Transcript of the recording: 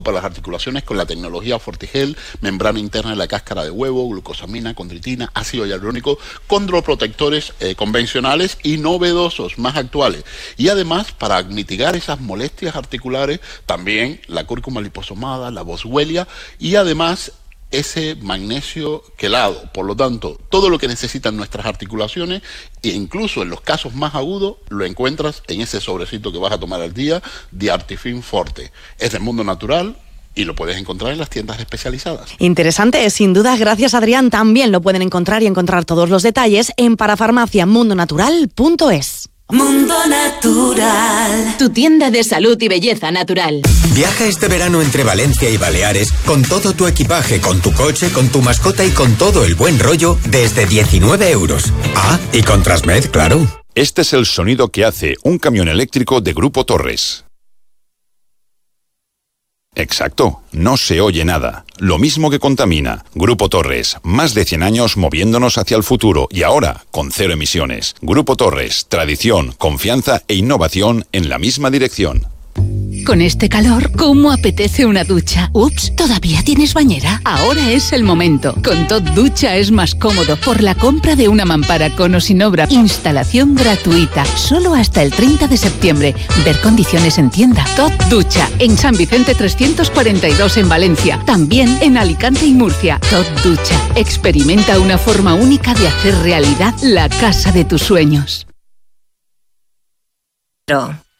para las articulaciones con la tecnología Fortigel, membrana interna de la cáscara de huevo, glucosamina, condritina, ácido hialurónico, condroprotectores convencionales y novedosos, más actuales. Y además, para mitigar esas molestias articulares, también la cúrcuma liposomada, la boswellia y además ese magnesio quelado. Por lo tanto, todo lo que necesitan nuestras articulaciones, e incluso en los casos más agudos, lo encuentras en ese sobrecito que vas a tomar al día de Artifin Forte. Es del mundo natural y lo puedes encontrar en las tiendas especializadas. Interesante, sin duda. Gracias, Adrián. También lo pueden encontrar y encontrar todos los detalles en parafarmaciamundonatural.es. Mundo Natural, tu tienda de salud y belleza natural. Viaja este verano entre Valencia y Baleares con todo tu equipaje, con tu coche, con tu mascota y con todo el buen rollo desde 19 euros. Ah, y con Transmed, claro. Este es el sonido que hace un camión eléctrico de Grupo Torres. Exacto, no se oye nada. Lo mismo que contamina. Grupo Torres, más de 100 años moviéndonos hacia el futuro y ahora con 0 emisiones. Grupo Torres, tradición, confianza e innovación en la misma dirección. Con este calor, ¿cómo apetece una ducha? Ups, ¿todavía tienes bañera? Ahora es el momento. Con Tot Ducha es más cómodo por la compra de una mampara con o sin obra. Instalación gratuita, solo hasta el 30 de septiembre. Ver condiciones en tienda. Tot Ducha, en San Vicente 342 en Valencia. También en Alicante y Murcia. Tot Ducha, experimenta una forma única de hacer realidad la casa de tus sueños.